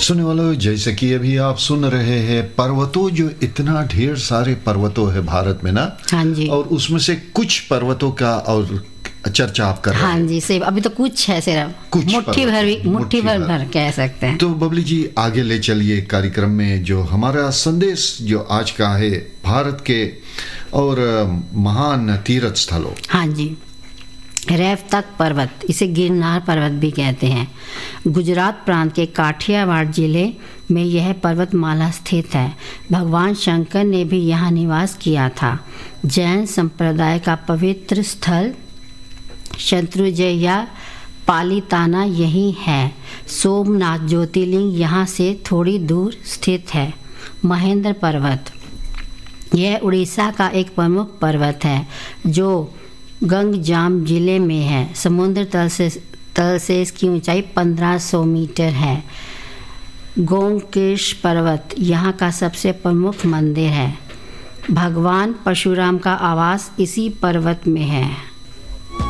सुनने वालों, जैसे कि अभी आप सुन रहे हैं पर्वतों, जो इतना ढेर सारे पर्वतों है भारत में ना। हाँ जी। और उसमें से कुछ पर्वतों का और चर्चा आप कर रहे हैं। हाँ जी, सिर्फ अभी तो कुछ है, सिर्फ कुछ मुट्ठी भर कह सकते हैं। तो बबली जी आगे ले चलिए कार्यक्रम में। जो हमारा संदेश जो आज का है भारत के और महान तीर्थ स्थलों। हाँ जी, रेवतक पर्वत, इसे गिरनार पर्वत भी कहते हैं। गुजरात प्रांत के काठियावाड़ जिले में यह पर्वतमाला स्थित है। भगवान शंकर ने भी यहाँ निवास किया था। जैन संप्रदाय का पवित्र स्थल शत्रुंजय या पालिताना यही है। सोमनाथ ज्योतिर्लिंग यहाँ से थोड़ी दूर स्थित है। महेंद्र पर्वत, यह उड़ीसा का एक प्रमुख पर्वत है जो गंगजाम जिले में है। समुद्र तल से इसकी ऊंचाई 1500 मीटर है। गोंकेश पर्वत यहाँ का सबसे प्रमुख मंदिर है। भगवान परशुराम का आवास इसी पर्वत में है।